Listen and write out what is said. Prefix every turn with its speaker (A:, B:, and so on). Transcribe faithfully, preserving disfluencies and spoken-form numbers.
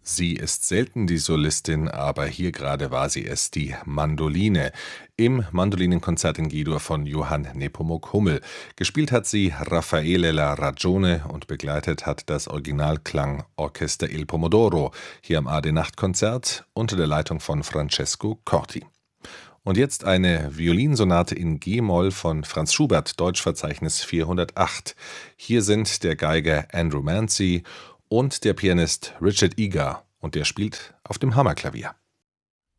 A: Sie ist selten die Solistin, aber hier gerade war sie es, die Mandoline, im Mandolinenkonzert in G-Dur von Johann Nepomuk Hummel. Gespielt hat sie Raffaele La Ragione und begleitet hat das Originalklangorchester Il Pomodoro, hier am A D Nachtkonzert unter der Leitung von Francesco Corti. Und jetzt eine Violinsonate in G-Moll von Franz Schubert, Deutschverzeichnis vierhundertacht. Hier sind der Geiger Andrew Mancy und der Pianist Richard Egar, und der spielt auf dem Hammerklavier.